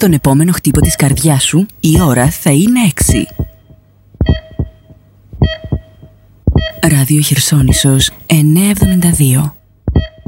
τον επόμενο χτύπο της καρδιάς σου, η ώρα θα είναι 6. Ράδιο Χερσόνησος 972.